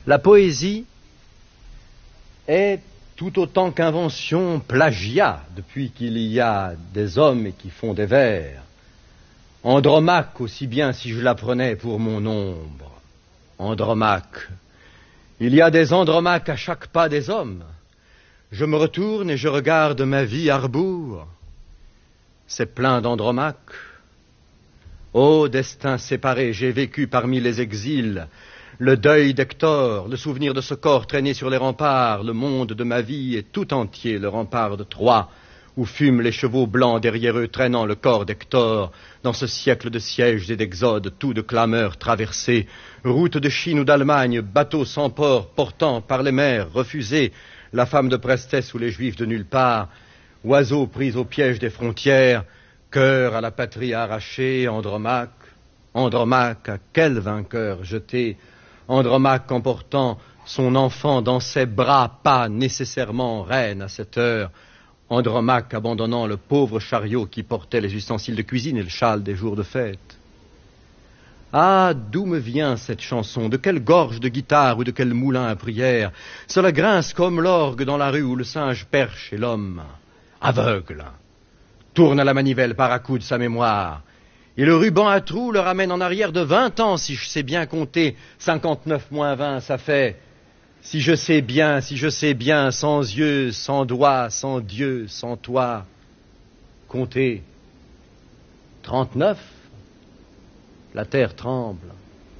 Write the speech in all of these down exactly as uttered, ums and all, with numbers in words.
La poésie est tout autant qu'invention plagiat depuis qu'il y a des hommes qui font des vers. Andromaque aussi bien si je la prenais pour mon ombre. Andromaque. Il y a des Andromaques à chaque pas des hommes. Je me retourne et je regarde ma vie à rebours. C'est plein d'Andromaques. Ô destin séparé, j'ai vécu parmi les exils, le deuil d'Hector, le souvenir de ce corps traîné sur les remparts, le monde de ma vie est tout entier, le rempart de Troie, où fument les chevaux blancs derrière eux traînant le corps d'Hector, dans ce siècle de sièges et d'exodes, tout de clameurs traversées, route de Chine ou d'Allemagne, bateaux sans port, portant par les mers refusés, la femme de prestesse ou les juifs de nulle part, oiseaux pris au piège des frontières, cœur à la patrie arraché, Andromaque, Andromaque, à quel vainqueur jeté, Andromaque emportant son enfant dans ses bras, pas nécessairement reine à cette heure, Andromaque abandonnant le pauvre chariot qui portait les ustensiles de cuisine et le châle des jours de fête. Ah, d'où me vient cette chanson? De quelle gorge de guitare ou de quel moulin à prière? Cela grince comme l'orgue dans la rue où le singe perche et l'homme, aveugle, tourne à la manivelle par à coups de sa mémoire. Et le ruban à trous le ramène en arrière de vingt ans, si je sais bien compter. cinquante-neuf moins vingt, ça fait... Si je sais bien, si je sais bien, sans yeux, sans doigts, sans Dieu, sans toi, compter. trente-neuf, la terre tremble.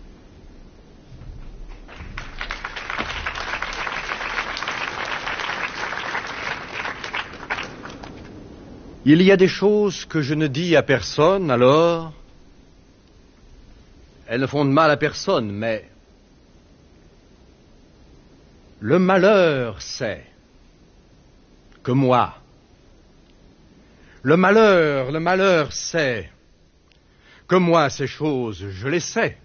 Il y a des choses que je ne dis à personne, alors elles ne font de mal à personne, mais le malheur sait que moi, le malheur, le malheur sait que moi, ces choses, je les sais.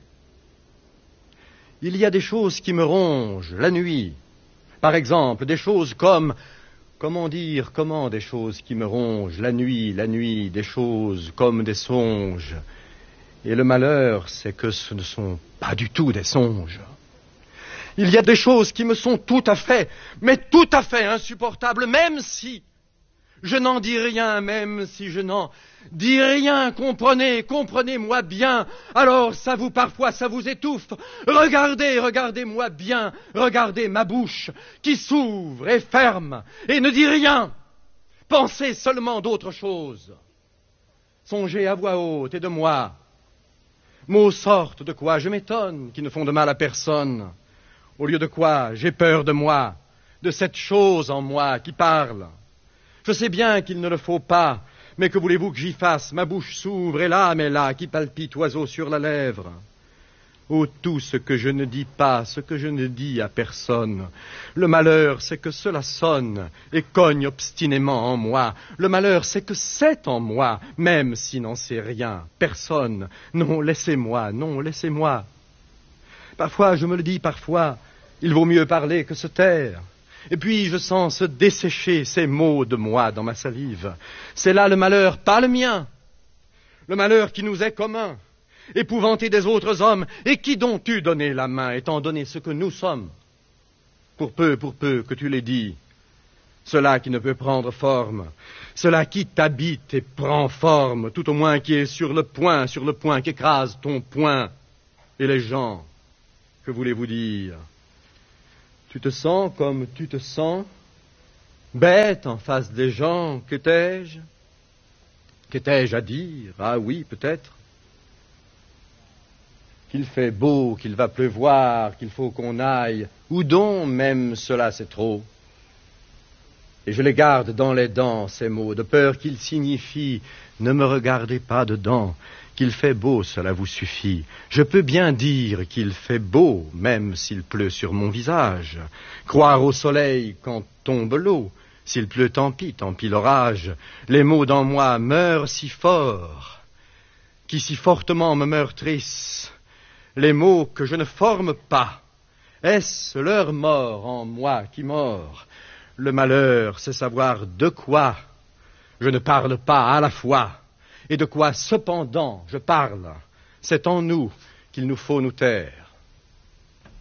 Il y a des choses qui me rongent la nuit, par exemple, des choses comme... Comment dire, comment des choses qui me rongent, la nuit, la nuit, des choses comme des songes. Et le malheur, c'est que ce ne sont pas du tout des songes. Il y a des choses qui me sont tout à fait, mais tout à fait insupportables, même si je n'en dis rien, même si je n'en dis rien, comprenez, comprenez-moi bien. Alors ça vous, parfois, ça vous étouffe. Regardez, regardez-moi bien, regardez ma bouche qui s'ouvre et ferme et ne dit rien. Pensez seulement d'autre chose. Songez à voix haute et de moi. Mots sortent de quoi je m'étonne, qui ne font de mal à personne. Au lieu de quoi j'ai peur de moi, de cette chose en moi qui parle. Je sais bien qu'il ne le faut pas, mais que voulez-vous que j'y fasse? Ma bouche s'ouvre et l'âme est là, qui palpite oiseau sur la lèvre. Oh, tout ce que je ne dis pas, ce que je ne dis à personne. Le malheur, c'est que cela sonne et cogne obstinément en moi. Le malheur, c'est que c'est en moi, même si n'en sait rien. Personne. Non, laissez-moi, non, laissez-moi. Parfois, je me le dis, parfois, il vaut mieux parler que se taire. Et puis je sens se dessécher ces mots de moi dans ma salive. C'est là le malheur, pas le mien. Le malheur qui nous est commun, épouvanté des autres hommes, et qui dont tu donnais la main, étant donné ce que nous sommes. Pour peu, pour peu que tu l'aies dit, cela qui ne peut prendre forme, cela qui t'habite et prend forme, tout au moins qui est sur le point, sur le point qu'écrase ton poing, et les gens, que voulez-vous dire? Tu te sens comme tu te sens, bête en face des gens, que t'ai-je? Qu'étais-je à dire? Ah oui, peut-être. Qu'il fait beau, qu'il va pleuvoir, qu'il faut qu'on aille, où donc même cela c'est trop. Et je les garde dans les dents, ces mots, de peur qu'ils signifient « Ne me regardez pas dedans ». Qu'il fait beau, cela vous suffit. Je peux bien dire qu'il fait beau, même s'il pleut sur mon visage. Croire au soleil quand tombe l'eau. S'il pleut, tant pis, tant pis l'orage. Les mots dans moi meurent si fort, qui si fortement me meurtrissent. Les mots que je ne forme pas. Est-ce leur mort en moi qui mord? Le malheur, c'est savoir de quoi je ne parle pas à la fois. Et de quoi, cependant, je parle, c'est en nous qu'il nous faut nous taire.